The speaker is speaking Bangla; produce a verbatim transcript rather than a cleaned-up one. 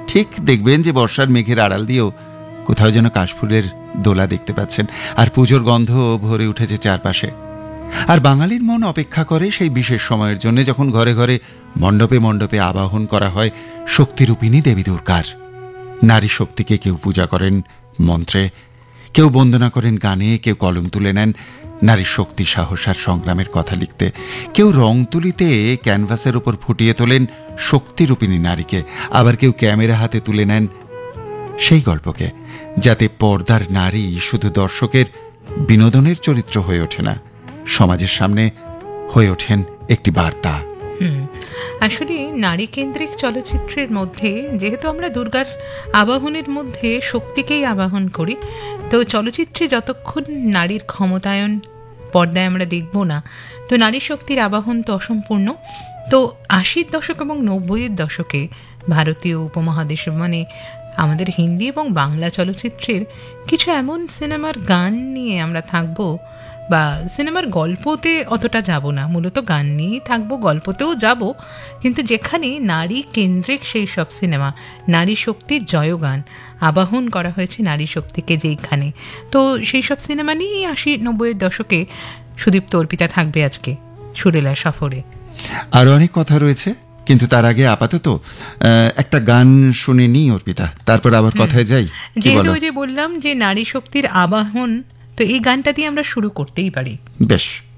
ঠিক দেখবেন যে বর্ষার মেঘের আড়াল দিয়েও কোথাও যেন কাশফুলের দোলা দেখতে পাচ্ছেন, আর পুজোর গন্ধ ভরে উঠেছে চারপাশে। আর বাঙালির মন অপেক্ষা করে সেই বিশেষ সময়ের জন্য, যখন ঘরে ঘরে মণ্ডপে মণ্ডপে আবাহন করা হয় শক্তিরূপিণী দেবী দুর্গার। নারী শক্তিকে কেউ পূজা করেন মন্ত্রে, কেউ বন্দনা করেন গানে, কেউ কলম তুলে নেন নারীর শক্তি, সাহস আর সংগ্রামের কথা লিখতে, কেউ রং তুলিতে ক্যানভাসের উপর ফুটিয়ে তোলেন শক্তিরূপিণী নারীকে, আবার কেউ ক্যামেরা হাতে তুলে নেন সেই গল্পকে, যাতে পর্দার নারী শুধু দর্শকের বিনোদনের চরিত্র হয়ে ওঠে না, সমাজের সামনে হয়ে ওঠেন একটি বার্তা। হুম আসলে নারী কেন্দ্রিক চলচ্চিত্রের মধ্যে, যেহেতু আমরা দুর্গার আবাহনের মধ্যে শক্তিকেই আবাহন করি, তো চলচ্চিত্রে যতক্ষণ নারীর ক্ষমতায়ন পর্দায় আমরা দেখব না, তো নারী শক্তির আবাহন তো অসম্পূর্ণ। তো আশির দশক এবং নব্বইয়ের দশকে ভারতীয় উপমহাদেশ, মানে আমাদের হিন্দি এবং বাংলা চলচ্চিত্রের কিছু এমন সিনেমার গান নিয়ে আমরা থাকবো, বা সিনেমার গল্পতে অতটা যাব না, মূলত গান নিয়েই থাকবো, গল্পতেও যাব, কিন্তু যেখানে নারী কেন্দ্রিক সেই সব সিনেমা, নারী শক্তির জয়গান আবাহন করা হয়েছে নারী শক্তিকে যেইখানে, তো সেই সব সিনেমা নিয়েই আশি নব্বইয়ের দশকে সুদীপ্ত অর্পিতা থাকবে আজকে সুরেলা সফরে। আরো অনেক কথা রয়েছে, কিন্তু তার আগে আপাতত একটা গান শুনে নিই অর্পিতা, তারপর আবার কথায় যাই। যেহেতু ওই যে বললাম যে নারী শক্তির আবাহন, তো এই গানটা দিয়ে আমরা শুরু করতেই পারি। বেশ।